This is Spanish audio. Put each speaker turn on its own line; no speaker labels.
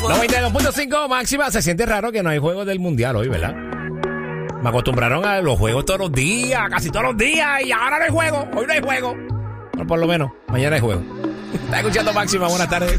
92.5 máxima. Se siente raro que no hay juegos del mundial hoy, ¿verdad? Me acostumbraron a los juegos todos los días, casi todos los días, y ahora no hay juego. Hoy no hay juego. Pero por lo menos, mañana hay juego. Está escuchando Máxima, buenas tardes.